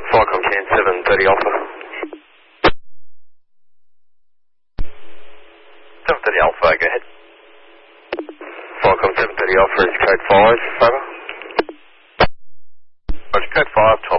Falcon 10, 730 Alpha. 730 Alpha, go ahead. Falcon 730 Alpha is code 5, over. Roger, code 5, 12